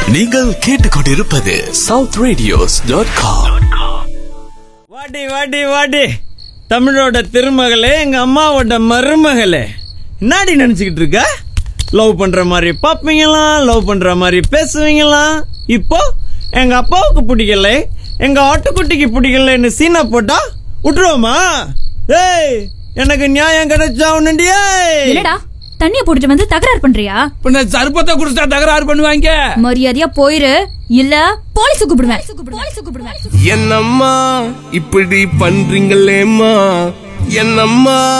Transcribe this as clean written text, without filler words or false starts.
நீங்கள் கேட்டுக்கொண்டிருப்பது southradios.com. வாடி வாடி வாடி, தமிழோட திருமகளே, எங்க அம்மாவோட மருமகளே, என்னாடி நினைச்சுக்கிட்டு இருக்க? லவ் பண்ற மாதிரி பாப்பீங்களாம், லவ் பண்ற மாதிரி பேசுவீங்களாம். இப்போ எங்க அப்பாவுக்கு பிடிக்கல, எங்க ஆட்டுக்குட்டிக்கு பிடிக்கலன்னு சீனா போட்டா விட்டுருவோமா? ஏய், எனக்கு நியாயம் கிடைச்சா உன்னுண்டியே. என்னடா தண்ணிய போட்டுட்டு வந்து தகராறு பண்றியா? பின்ன சர்பத்தை குடிச்சா தகராறு பண்ணுவாங்க. மரியாதையா போயிரு, இல்ல போலீஸ் கூப்பிடுவேன். என்னம்மா இப்படி பண்றீங்களேம்மா, என்னம்மா